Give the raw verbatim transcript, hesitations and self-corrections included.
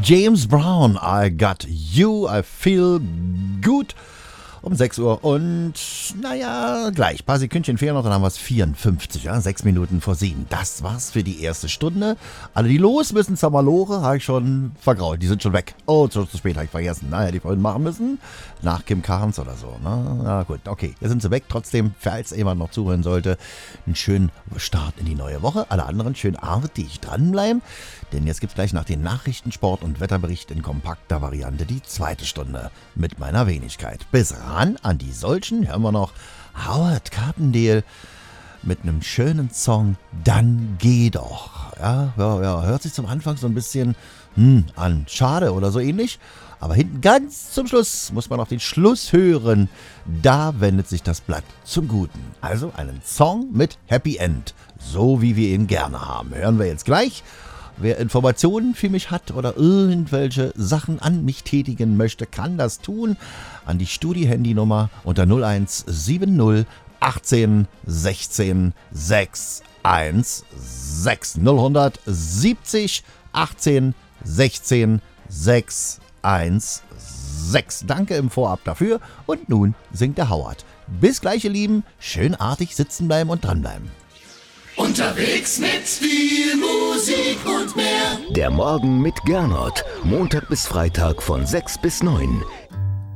James Brown, I got you, I feel good. Um sechs Uhr und naja, gleich, ein paar Sekündchen fehlen noch, dann haben wir es vierundfünfzig, ja, sechs Minuten vor sieben. Das war's für die erste Stunde. Alle, die los müssen zur Malore, habe ich schon vergrault, die sind schon weg. Oh, zu, zu spät, habe ich vergessen. Naja, die vorhin machen müssen, nach Kim Carnes oder so. Na, na gut, okay, jetzt sind sie weg. Trotzdem, falls jemand noch zuhören sollte, einen schönen Start in die neue Woche. Alle anderen schön artig dranbleiben, denn jetzt gibt's gleich nach den Nachrichten, Sport und Wetterbericht in kompakter Variante die zweite Stunde mit meiner Wenigkeit. Bis ran an die Solchen hören wir noch Howard Carpendale mit einem schönen Song Dann geh doch. Ja, ja, ja, hört sich zum Anfang so ein bisschen hm, an, schade oder so ähnlich. Aber hinten ganz zum Schluss muss man noch den Schluss hören. Da wendet sich das Blatt zum Guten. Also einen Song mit Happy End, so wie wir ihn gerne haben. Hören wir jetzt gleich. Wer Informationen für mich hat oder irgendwelche Sachen an mich tätigen möchte, kann das tun an die Studi-Handynummer unter null eins sieben null achtzehn sechzehn sechs eins sechs null siebzig achtzehn sechzehn sechs eins sechs. Danke im Vorab dafür und nun singt der Howard. Bis gleich, ihr Lieben. Schön artig sitzen bleiben und dranbleiben. Unterwegs mit viel Musik und mehr. Der Morgen mit Gernot. Montag bis Freitag von sechs bis neun.